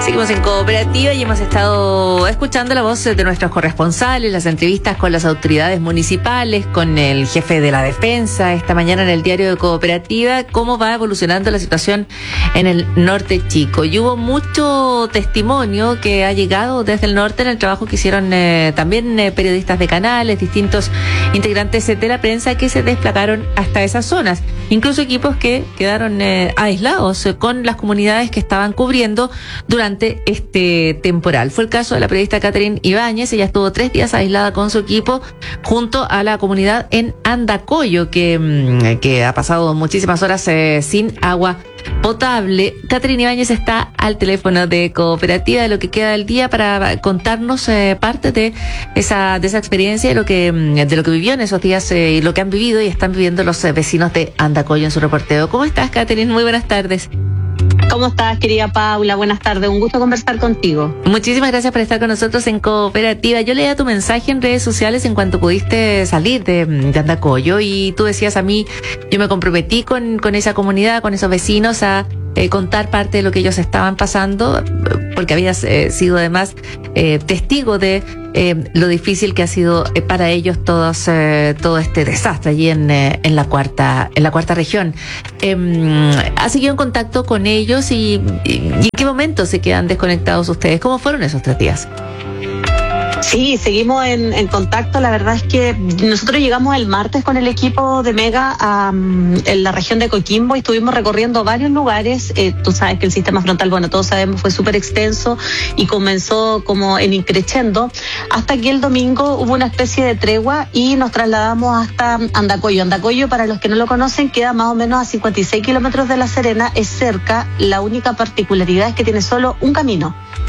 Seguimos en Cooperativa y hemos estado escuchando la voz de nuestros corresponsales, las entrevistas con las autoridades municipales, con el jefe de la defensa, esta mañana en el diario de Cooperativa, cómo va evolucionando la situación en el norte chico. Y hubo mucho testimonio que ha llegado desde el norte en el trabajo que hicieron también periodistas de canales, distintos integrantes de la prensa que se desplazaron hasta esas zonas. Incluso equipos que quedaron aislados con las comunidades que estaban cubriendo durante este temporal. Fue el caso de la periodista Catherine Ibáñez. Ella estuvo 3 días aislada con su equipo junto a la comunidad en Andacollo, que ha pasado muchísimas horas sin agua potable. Catherine Ibáñez está al teléfono de Cooperativa de lo que queda del día para contarnos parte de esa experiencia, de lo que vivió en esos días y lo que han vivido y están viviendo los vecinos de Andacollo en su reporteo. ¿Cómo estás, Catherine? Muy buenas tardes. ¿Cómo estás, querida Paula? Buenas tardes, un gusto conversar contigo. Muchísimas gracias por estar con nosotros en Cooperativa. Yo leía tu mensaje en redes sociales en cuanto pudiste salir de Andacollo y tú decías a mí, yo me comprometí con esa comunidad, con esos vecinos a contar parte de lo que ellos estaban pasando, porque habías sido además testigo de lo difícil que ha sido para ellos todo este desastre allí en la cuarta región. ¿Has seguido en contacto con ellos y en qué momento se quedan desconectados ustedes? ¿Cómo fueron esos 3 días? Sí, seguimos en contacto. La verdad es que nosotros llegamos el martes con el equipo de Mega en la región de Coquimbo y estuvimos recorriendo varios lugares. Tú sabes que el sistema frontal, bueno, todos sabemos, fue súper extenso y comenzó como en increchendo, hasta que el domingo hubo una especie de tregua y nos trasladamos hasta Andacollo. Andacollo, para los que no lo conocen, queda más o menos a 56 kilómetros de La Serena, es cerca. La única particularidad es que tiene solo un camino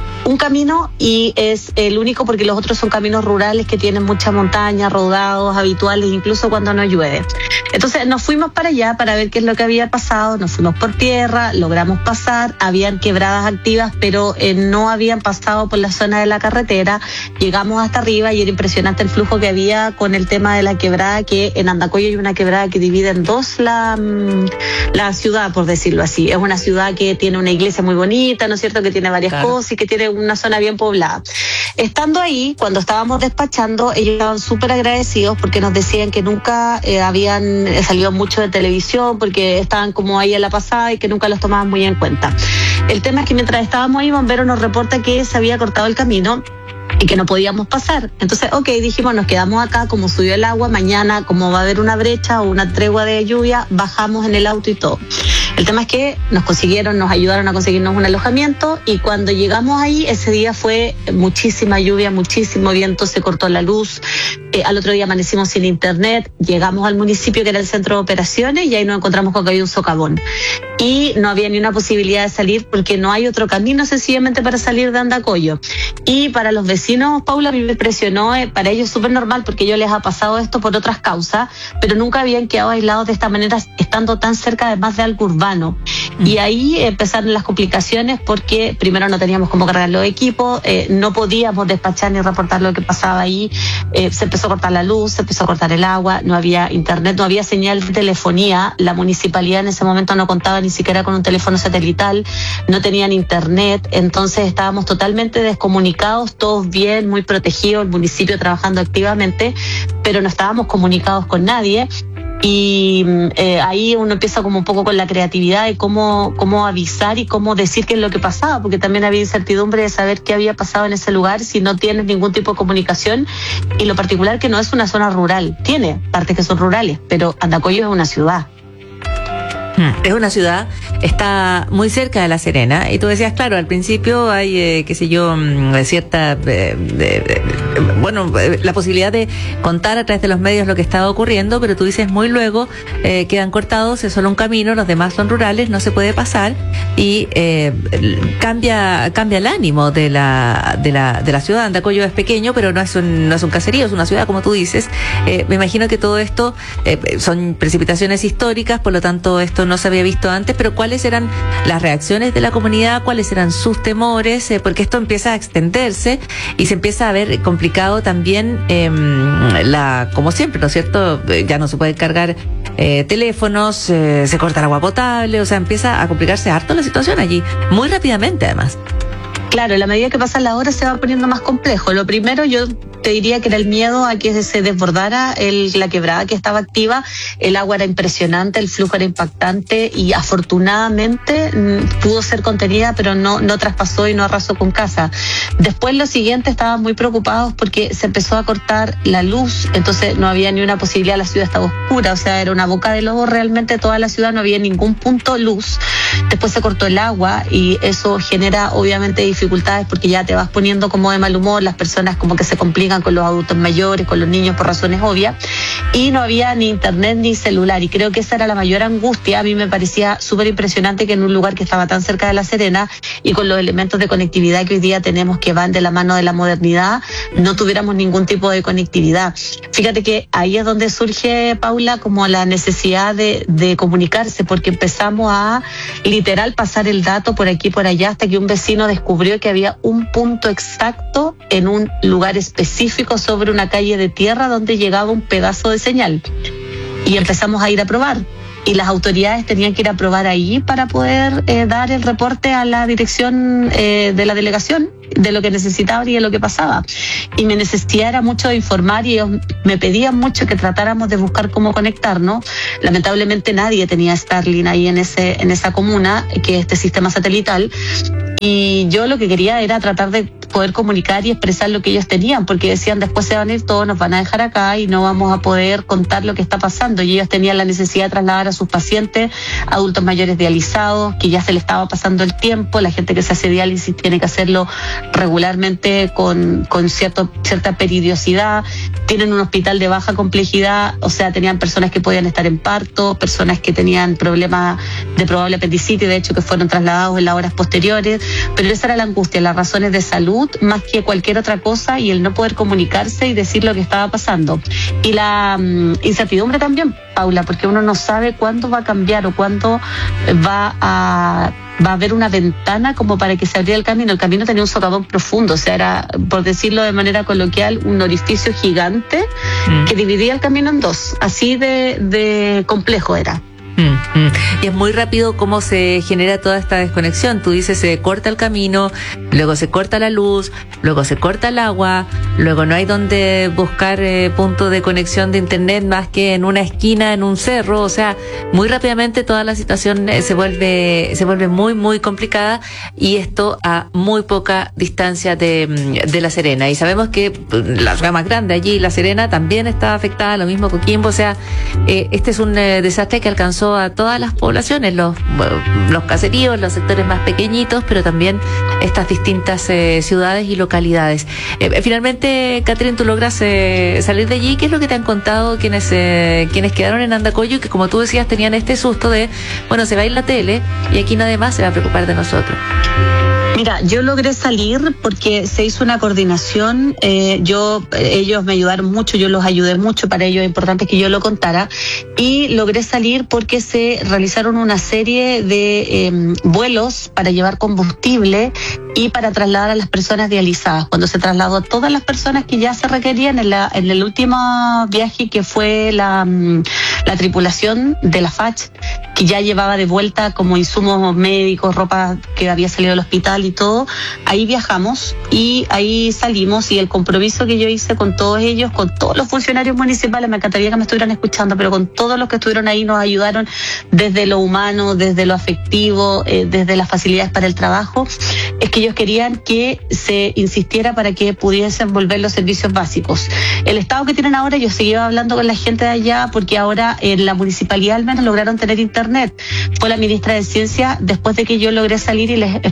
y es el único porque los otros son caminos rurales que tienen mucha montaña, rodados habituales, incluso cuando no llueve. Entonces nos fuimos para allá para ver qué es lo que había pasado, nos fuimos por tierra, logramos pasar, habían quebradas activas, pero no habían pasado por la zona de la carretera, llegamos hasta arriba y era impresionante el flujo que había con el tema de la quebrada, que en Andacollo hay una quebrada que divide en dos la ciudad, por decirlo así. Es una ciudad que tiene una iglesia muy bonita, ¿no es cierto?, que tiene varias cosas y que tiene una zona bien poblada. Estando ahí, cuando estábamos despachando, ellos estaban súper agradecidos porque nos decían que nunca habían salido mucho de televisión, porque estaban como ahí en la pasada y que nunca los tomaban muy en cuenta. El tema es que mientras estábamos ahí, Bombero nos reporta que se había cortado el camino y que no podíamos pasar. Entonces, dijimos, nos quedamos acá, como subió el agua, mañana, como va a haber una brecha o una tregua de lluvia, bajamos en el auto y todo. El tema es que nos ayudaron a conseguirnos un alojamiento y cuando llegamos ahí, ese día fue muchísima lluvia, muchísimo viento, se cortó la luz. Al otro día amanecimos sin internet, llegamos al municipio que era el centro de operaciones y ahí nos encontramos con que había un socavón. Y no había ni una posibilidad de salir porque no hay otro camino sencillamente para salir de Andacollo. Y para los vecinos, Paula, a mí me impresionó, para ellos súper normal porque a ellos les ha pasado esto por otras causas, pero nunca habían quedado aislados de esta manera estando tan cerca además de algo urbano. Y ahí empezaron las complicaciones porque primero no teníamos cómo cargar los equipos, no podíamos despachar ni reportar lo que pasaba ahí, se empezó a cortar la luz, se empezó a cortar el agua, no había internet, no había señal de telefonía, la municipalidad en ese momento no contaba ni siquiera con un teléfono satelital, no tenían internet, entonces estábamos totalmente descomunicados, todos bien, muy protegidos, el municipio trabajando activamente, pero no estábamos comunicados con nadie. Y ahí uno empieza como un poco con la creatividad de cómo avisar y cómo decir qué es lo que pasaba, porque también había incertidumbre de saber qué había pasado en ese lugar si no tienes ningún tipo de comunicación. Y lo particular que no es una zona rural, tiene partes que son rurales, pero Andacollo es una ciudad. Es una ciudad, está muy cerca de La Serena, y tú decías, claro, al principio hay, cierta, la posibilidad de contar a través de los medios lo que estaba ocurriendo, pero tú dices muy luego quedan cortados, es solo un camino, los demás son rurales, no se puede pasar, y cambia el ánimo de la ciudad. Andacollo es pequeño, pero no es un caserío, es una ciudad, como tú dices. Me imagino que todo esto son precipitaciones históricas, por lo tanto esto no se había visto antes, pero ¿cuáles eran las reacciones de la comunidad? ¿Cuáles eran sus temores? Porque esto empieza a extenderse y se empieza a ver complicado también, como siempre, ¿no es cierto? Ya no se pueden cargar teléfonos, se corta el agua potable, o sea, empieza a complicarse harto la situación allí, muy rápidamente además. Claro, a la medida que pasan las horas se va poniendo más complejo. Lo primero, yo te diría que era el miedo a que se desbordara la quebrada que estaba activa. El agua era impresionante, el flujo era impactante y afortunadamente pudo ser contenida, pero no traspasó y no arrasó con casa. Después, lo siguiente, estaban muy preocupados porque se empezó a cortar la luz, entonces no había ni una posibilidad, la ciudad estaba oscura, o sea, era una boca de lobo realmente toda la ciudad, no había ningún punto luz. Después se cortó el agua y eso genera obviamente dificultades porque ya te vas poniendo como de mal humor, las personas como que se complican con los adultos mayores, con los niños por razones obvias, y no había ni internet ni celular, y creo que esa era la mayor angustia. A mí me parecía súper impresionante que en un lugar que estaba tan cerca de La Serena y con los elementos de conectividad que hoy día tenemos que van de la mano de la modernidad, no tuviéramos ningún tipo de conectividad. Fíjate que ahí es donde surge, Paula, como la necesidad de comunicarse, porque empezamos a literal pasar el dato por aquí y por allá hasta que un vecino descubrió que había un punto exacto en un lugar específico sobre una calle de tierra donde llegaba un pedazo de señal. Y empezamos a ir a probar. Y las autoridades tenían que ir a probar ahí para poder dar el reporte a la dirección de la delegación de lo que necesitaban y de lo que pasaba. Y mi necesidad era mucho de informar y ellos me pedían mucho que tratáramos de buscar cómo conectarnos. Lamentablemente nadie tenía Starlink ahí en esa comuna, que es este sistema satelital. Y yo lo que quería era tratar de poder comunicar y expresar lo que ellos tenían, porque decían, después se van a ir todos, nos van a dejar acá y no vamos a poder contar lo que está pasando. Y ellos tenían la necesidad de trasladar a sus pacientes, adultos mayores dializados, que ya se les estaba pasando el tiempo. La gente que se hace diálisis tiene que hacerlo regularmente con cierta periodicidad. Tienen un hospital de baja complejidad, o sea, tenían personas que podían estar en parto, personas que tenían problemas de probable apendicitis, de hecho que fueron trasladados en las horas posteriores, pero esa era la angustia, las razones de salud más que cualquier otra cosa, y el no poder comunicarse y decir lo que estaba pasando. Y la incertidumbre también, Paula, porque uno no sabe cuándo va a cambiar o cuándo va a haber una ventana como para que se abriera el camino. El camino tenía un socavón profundo, o sea, era, por decirlo de manera coloquial, un orificio gigante que dividía el camino en dos. Así de complejo era. Y es muy rápido cómo se genera toda esta desconexión. Tú dices, se corta el camino, luego se corta la luz, luego se corta el agua, luego no hay donde buscar punto de conexión de internet más que en una esquina, en un cerro. O sea, muy rápidamente toda la situación se vuelve muy, muy complicada, y esto a muy poca distancia de La Serena. Y sabemos que la ciudad más grande allí, La Serena, también está afectada, lo mismo Coquimbo. O sea, este es un desastre que alcanzó a todas las poblaciones, los caseríos, los sectores más pequeñitos, pero también estas distintas ciudades y localidades. Finalmente, Catherine, tú logras salir de allí. ¿Qué es lo que te han contado quienes quedaron en Andacollo y que, como tú decías, tenían este susto de, bueno, se va a ir la tele y aquí nadie más se va a preocupar de nosotros? Mira, yo logré salir porque se hizo una coordinación, ellos me ayudaron mucho, yo los ayudé mucho, para ellos es importante que yo lo contara, y logré salir porque se realizaron una serie de vuelos para llevar combustible y para trasladar a las personas dializadas. Cuando se trasladó a todas las personas que ya se requerían en el último viaje, que fue la tripulación de la FACH, que ya llevaba de vuelta como insumos médicos, ropa que había salido del hospital y todo, ahí viajamos y ahí salimos, y el compromiso que yo hice con todos ellos, con todos los funcionarios municipales, me encantaría que me estuvieran escuchando, pero con todos los que estuvieron ahí nos ayudaron desde lo humano, desde lo afectivo, desde las facilidades para el trabajo, es que ellos querían que se insistiera para que pudiesen volver los servicios básicos. El estado que tienen ahora, yo seguía hablando con la gente de allá, porque ahora en la municipalidad al menos lograron tener internet. Fue la ministra de Ciencia, después de que yo logré salir, y les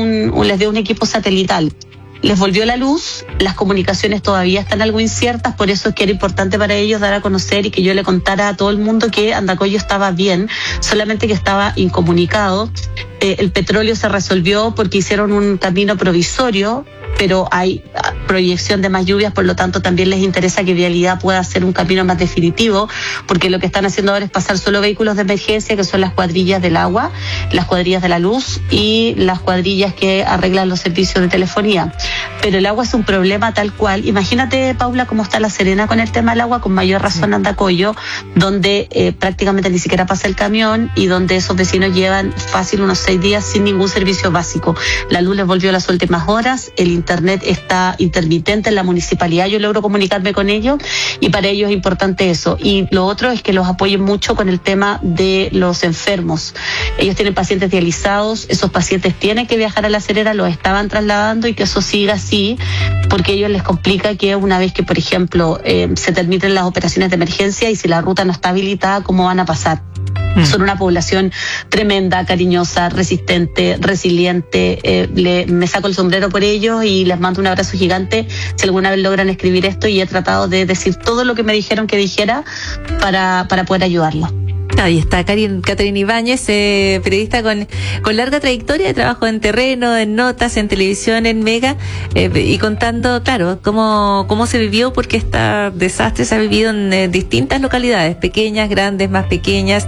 dio un equipo satelital. Les volvió la luz, las comunicaciones todavía están algo inciertas, por eso es que era importante para ellos dar a conocer y que yo le contara a todo el mundo que Andacollo estaba bien, solamente que estaba incomunicado. El petróleo se resolvió porque hicieron un camino provisorio, pero hay proyección de más lluvias, por lo tanto también les interesa que Vialidad pueda hacer un camino más definitivo, porque lo que están haciendo ahora es pasar solo vehículos de emergencia, que son las cuadrillas del agua, las cuadrillas de la luz y las cuadrillas que arreglan los servicios de telefonía. Pero el agua es un problema tal cual. Imagínate, Paula, cómo está La Serena con el tema del agua, con mayor razón Andacollo, donde prácticamente ni siquiera pasa el camión y donde esos vecinos llevan fácil unos 6 días sin ningún servicio básico. La luz les volvió las últimas horas, el internet está intermitente en la municipalidad, yo logro comunicarme con ellos y para ellos es importante eso. Y lo otro es que los apoyen mucho con el tema de los enfermos. Ellos tienen pacientes dializados, esos pacientes tienen que viajar a La Serena, los estaban trasladando y que eso siga así, porque a ellos les complica que una vez que, por ejemplo, se terminen las operaciones de emergencia y si la ruta no está habilitada, ¿cómo van a pasar? Son una población tremenda, cariñosa, resistente, resiliente. Me saco el sombrero por ellos y les mando un abrazo gigante si alguna vez logran escribir esto, y he tratado de decir todo lo que me dijeron que dijera para poder ayudarlos. Ahí está Catherine Ibáñez, periodista con larga trayectoria de trabajo en terreno, en notas, en televisión, en Mega, y contando, claro, cómo se vivió, porque este desastre se ha vivido en distintas localidades, pequeñas, grandes, más pequeñas,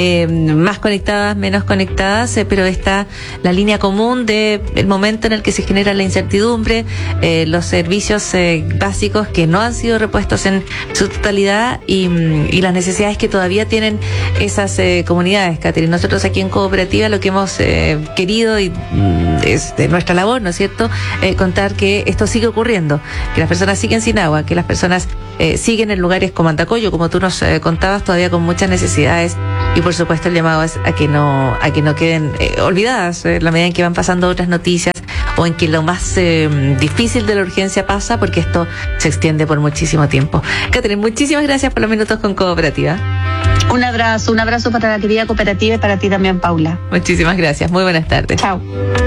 más conectadas, menos conectadas, pero está la línea común de el momento en el que se genera la incertidumbre, los servicios básicos que no han sido repuestos en su totalidad y las necesidades que todavía tienen esas comunidades, Catherine. Nosotros aquí en Cooperativa lo que hemos querido, y es de nuestra labor, ¿no es cierto?, contar que esto sigue ocurriendo, que las personas siguen sin agua, que las personas siguen en lugares como Andacollo, como tú nos contabas, todavía con muchas necesidades, y por supuesto el llamado es a que no queden olvidadas en la medida en que van pasando otras noticias o en que lo más difícil de la urgencia pasa, porque esto se extiende por muchísimo tiempo. Catherine, muchísimas gracias por los minutos con Cooperativa. Un abrazo para la querida Cooperativa y para ti también, Paula. Muchísimas gracias, muy buenas tardes. Chao.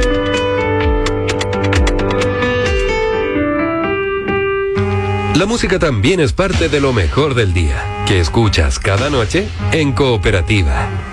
La música también es parte de lo mejor del día, que escuchas cada noche en Cooperativa.